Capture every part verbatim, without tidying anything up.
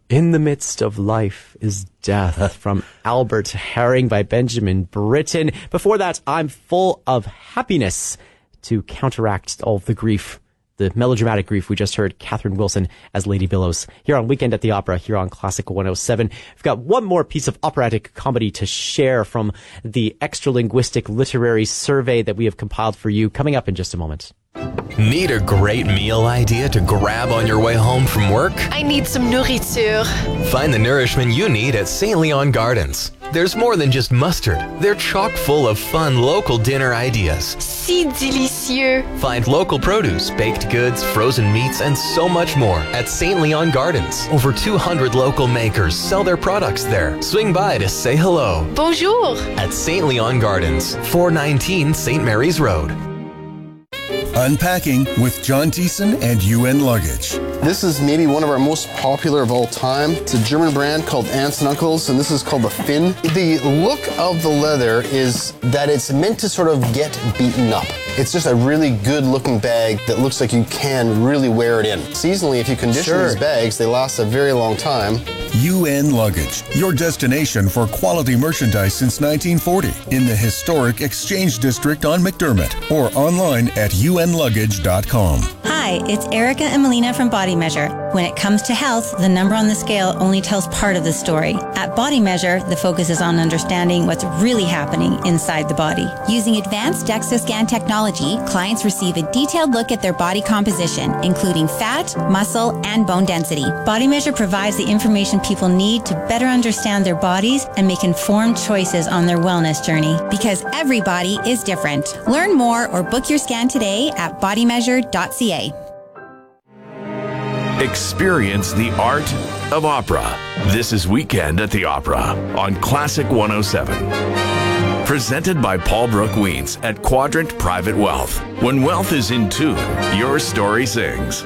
In the Midst of Life is Death from Albert Herring by Benjamin Britten. Before that, I'm Full of Happiness to counteract all of the grief, the melodramatic grief. We just heard Catherine Wilson as Lady Billows here on Weekend at the Opera, here on Classic one oh seven. We've got one more piece of operatic comedy to share from the extra-linguistic literary survey that we have compiled for you, coming up in just a moment. Need a great meal idea to grab on your way home from work? I need some nourriture. Find the nourishment you need at Saint Leon Gardens. There's more than just mustard. They're chock full of fun local dinner ideas. Si délicieux. Find local produce, baked goods, frozen meats, and so much more at Saint Leon Gardens. Over two hundred local makers sell their products there. Swing by to say hello. Bonjour. At Saint Leon Gardens, four nineteen Saint Mary's Road. Unpacking with John Thiessen and U N Luggage. This is maybe one of our most popular of all time. It's a German brand called Aunts and Uncles, and this is called the Finn. The look of the leather is that it's meant to sort of get beaten up. It's just a really good looking bag that looks like you can really wear it in. Seasonally, if you condition Sure. these bags, they last a very long time. U N Luggage, your destination for quality merchandise since nineteen forty in the historic Exchange District on McDermott or online at u n luggage dot com. Hi, it's Erica and Melina from Body Measure. When it comes to health, the number on the scale only tells part of the story. At Body Measure, the focus is on understanding what's really happening inside the body. Using advanced DEXA scan technology, clients receive a detailed look at their body composition, including fat, muscle, and bone density. Body Measure provides the information people need to better understand their bodies and make informed choices on their wellness journey, because every body is different. Learn more or book your scan today at body measure dot c a. Experience the art of opera. This is Weekend at the Opera on Classic one oh seven. Presented by Paul Brooke Weens at Quadrant Private Wealth. When wealth is in tune, your story sings.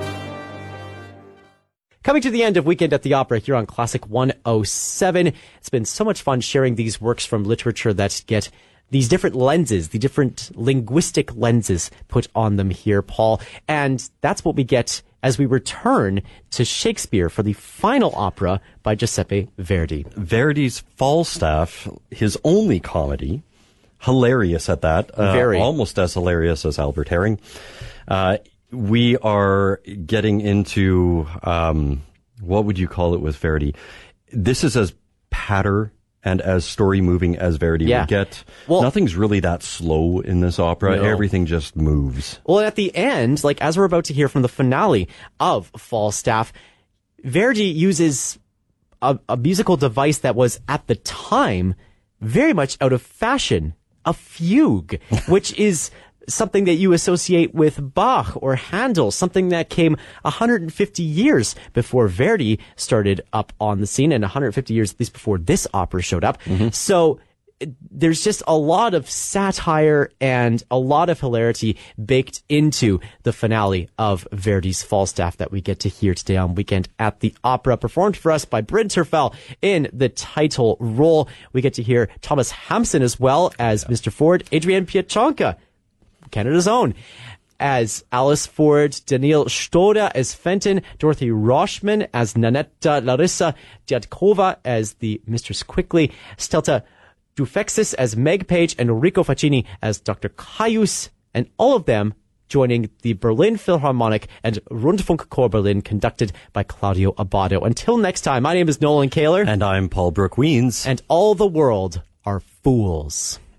Coming to the end of Weekend at the Opera here on Classic one oh seven. It's been so much fun sharing these works from literature that get these different lenses, the different linguistic lenses put on them here, Paul. And that's what we get as we return to Shakespeare for the final opera by Giuseppe Verdi. Verdi's Falstaff, his only comedy, hilarious at that, uh, Very. almost as hilarious as Albert Herring. Uh, we are getting into, um, what would you call it with Verdi? This is as patter and as story moving as Verdi Yeah. would get. Well, nothing's really that slow in this opera. No. Everything just moves. Well, at the end, like as we're about to hear from the finale of Falstaff, Verdi uses a, a musical device that was at the time very much out of fashion, a fugue, which is something that you associate with Bach or Handel, something that came one hundred fifty years before Verdi started up on the scene, and one hundred fifty years at least before this opera showed up. Mm-hmm. So it, there's just a lot of satire and a lot of hilarity baked into the finale of Verdi's Falstaff that we get to hear today on Weekend at the Opera, performed for us by Bryn Terfel in the title role. We get to hear Thomas Hampson as well as yeah. Mister Ford, Adrienne Pietranka, Canada's own, as Alice Ford, Daniil Stoda as Fenton, Dorothy Roshman as Nanetta, Larissa Diadkova as the Mistress Quickly, Stelta Dufexis as Meg Page, and Enrico Facchini as Doctor Caius, and all of them joining the Berlin Philharmonic and Rundfunkchor Berlin, conducted by Claudio Abbado. Until next time, my name is Nolan Kaler. And I'm Paul Brooke Weens. And all the world are fools.